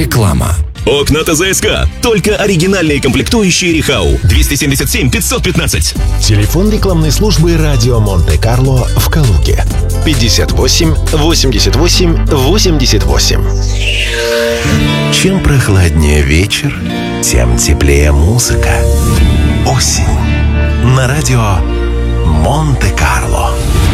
Реклама. Окна ТЗСК. Только оригинальные комплектующие Рихау. 277 515. Телефон рекламной службы «Радио Монте-Карло» в Калуге. 58 88 88. Чем прохладнее вечер, тем теплее музыка. Осень. На радио Монте-Карло.